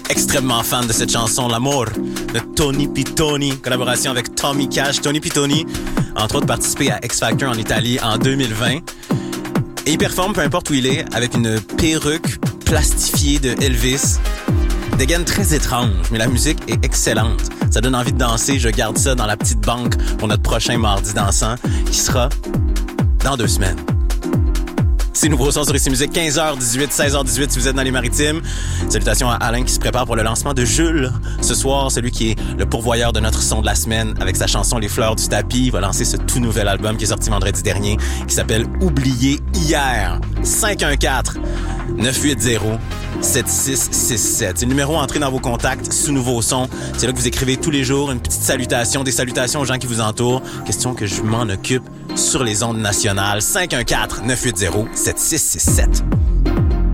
extrêmement fan de cette chanson, L'amour, de Tony Pitoni, collaboration avec Tommy Cash. Tony Pitoni, entre autres, participé à X Factor en Italie en 2020. Et il performe, peu importe où il est, avec une perruque plastifiée de Elvis. Des gaines très étranges, mais la musique est excellente. Ça donne envie de danser. Je garde ça dans la petite banque pour notre prochain mardi dansant, qui sera dans 2 semaines. C'est nouveau son sur Ici Musique, 15h18, 16h18 si vous êtes dans les Maritimes. Salutations à Alain qui se prépare pour le lancement de Jules. Ce soir, celui qui est le pourvoyeur de notre son de la semaine avec sa chanson Les Fleurs du Tapis. Il va lancer ce tout nouvel album qui est sorti vendredi dernier, qui s'appelle Oublié hier. 514-980-7667. C'est le numéro entré dans vos contacts sous nouveau son. C'est là que vous écrivez tous les jours une petite salutation, des salutations aux gens qui vous entourent. Question que je m'en occupe sur les ondes nationales. 514-980-7667.